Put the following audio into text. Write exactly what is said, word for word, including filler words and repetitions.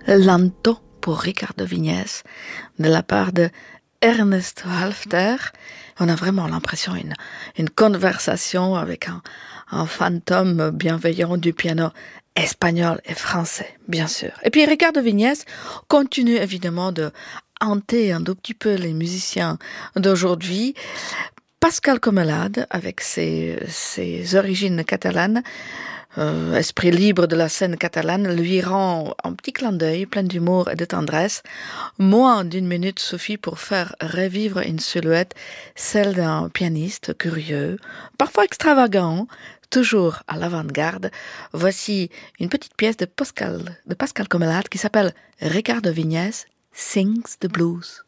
Lanto pour Ricardo Vignès de la part de Ernest Halfter. On a vraiment l'impression d'une une conversation avec un, un fantôme bienveillant du piano espagnol et français, bien sûr. Et puis Ricardo Vignès continue évidemment de hanter un tout petit peu les musiciens d'aujourd'hui. Pascal Comelade, avec ses, ses origines catalanes, Euh, esprit libre de la scène catalane, lui rend un petit clin d'œil plein d'humour et de tendresse. Moins d'une minute suffit pour faire revivre une silhouette, celle d'un pianiste curieux, parfois extravagant, toujours à l'avant-garde. Voici une petite pièce de Pascal, de Pascal Comelade qui s'appelle Ricardo Vignès Sings the Blues.